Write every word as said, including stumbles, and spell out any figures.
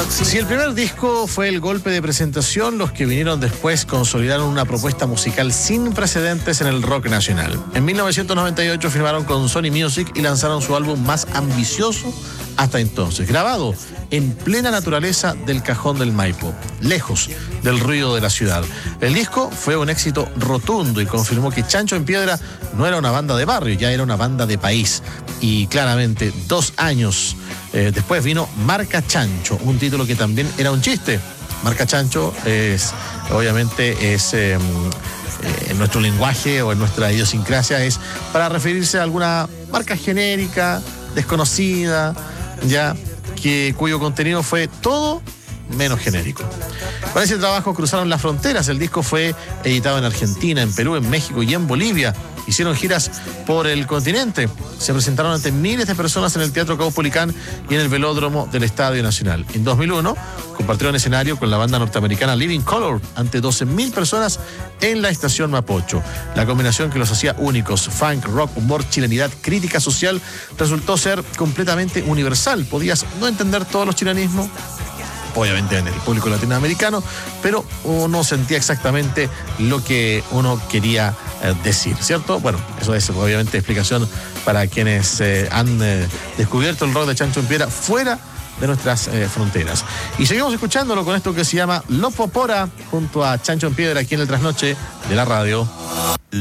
Si el primer disco fue el golpe de presentación, los que vinieron después consolidaron una propuesta musical sin precedentes en el rock nacional. En mil novecientos noventa y ocho firmaron con Sony Music y lanzaron su álbum más ambicioso hasta entonces, grabado en plena naturaleza del Cajón del Maipo, lejos del ruido de la ciudad. El disco fue un éxito rotundo y confirmó que Chancho en Piedra no era una banda de barrio, ya era una banda de país. Y claramente, dos años eh, después vino Marca Chancho, un título que también era un chiste. Marca Chancho es, obviamente, es... Eh, en nuestro lenguaje o en nuestra idiosincrasia es para referirse a alguna marca genérica, desconocida, ya, que, cuyo contenido fue todo menos genérico. Con ese trabajo cruzaron las fronteras. El disco fue editado en Argentina, en Perú, en México y en Bolivia. Hicieron giras por el continente. Se presentaron ante miles de personas en el Teatro Caupolicán y en el Velódromo del Estadio Nacional. En dos mil uno compartieron escenario con la banda norteamericana Living Colour ante doce mil personas en la estación Mapocho. La combinación que los hacía únicos, funk, rock, humor, chilenidad, crítica social, resultó ser completamente universal. Podías no entender todos los chilenismos, obviamente en el público latinoamericano, pero uno sentía exactamente lo que uno quería eh, decir, ¿cierto? Bueno, eso es obviamente explicación para quienes eh, han eh, descubierto el rock de Chancho en Piedra fuera de nuestras eh, fronteras. Y seguimos escuchándolo con esto que se llama Lo Popora junto a Chancho en Piedra aquí en el Trasnoche de la radio.